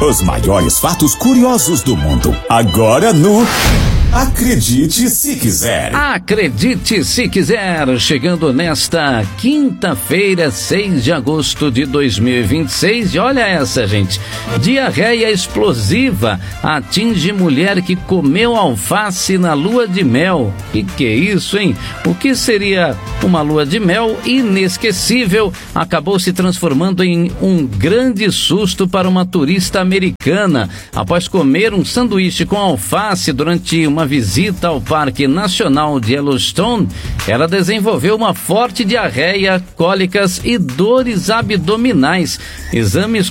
Os maiores fatos curiosos do mundo. Agora no Acredite Se Quiser. Acredite Se Quiser, chegando nesta quinta-feira, 6 de agosto de 2026. E olha essa, gente. Diarreia explosiva atinge mulher que comeu alface na lua de mel. Que é isso, hein? O que seria uma lua de mel inesquecível acabou se transformando em um grande susto para uma turista americana. Após comer um sanduíche com alface durante uma visita ao Parque Nacional de Yellowstone, ela desenvolveu uma forte diarreia, cólicas e dores abdominais. Exames